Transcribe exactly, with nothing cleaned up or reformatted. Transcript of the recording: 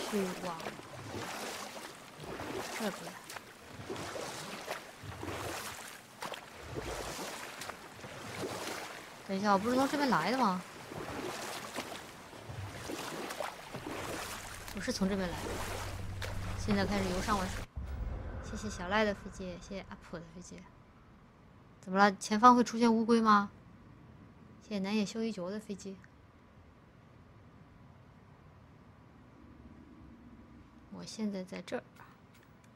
续往这边。等一下，我不是从这边来的吗？我是从这边来的。现在开始游上玩水。谢谢小赖的飞机，谢谢阿普的飞机。怎么了？前方会出现乌龟吗？谢谢南野修一九的飞机。我现在在这儿。